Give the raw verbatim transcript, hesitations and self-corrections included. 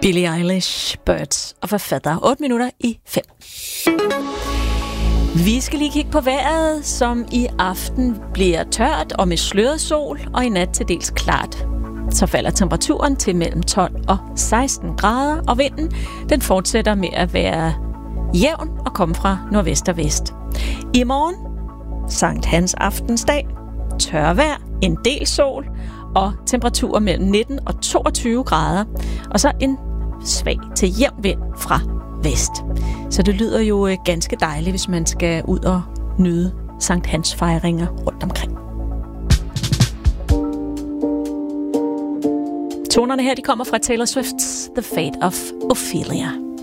Billie Eilish, Birds og forfatter. otte minutter i fem. Vi skal lige kigge på vejret, som i aften bliver tørt og med sløret sol, og i nat til dels klart. Så falder temperaturen til mellem tolv og seksten grader, og vinden den fortsætter med at være jævn og komme fra nordvest og vest. I morgen, Sankt Hans aftensdag, tørvejr, en del sol og temperaturer mellem nitten og toogtyve grader, og så en svag til jævn vind fra vest. Så det lyder jo ganske dejligt, hvis man skal ud og nyde Sankt Hans fejringer rundt omkring. Tonerne her, de kommer fra Taylor Swift's The Fate of Ophelia.